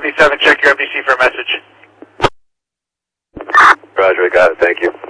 77, check your MDC for a message. Roger, got it, thank you.